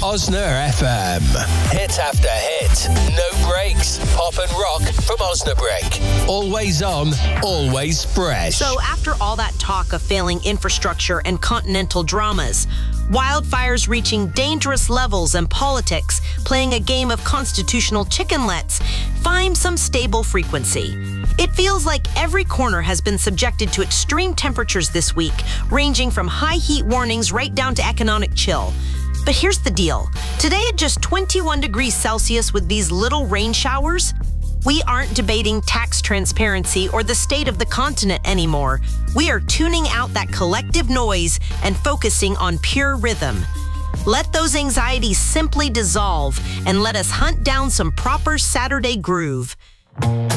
Osna FM. Hit after hit. No breaks. Pop and rock from Osnabrück. Always on, always fresh. So after all that talk of failing infrastructure and continental dramas, wildfires reaching dangerous levels and politics playing a game of constitutional chickenlets, find some stable frequency. It feels like every corner has been subjected to extreme temperatures this week, ranging from high heat warnings right down to economic chill. But here's the deal. Today at just 21 degrees Celsius with these little rain showers, we aren't debating tax transparency or the state of the continent anymore. We are tuning out that collective noise and focusing on pure rhythm. Let those anxieties simply dissolve and let us hunt down some proper Saturday groove.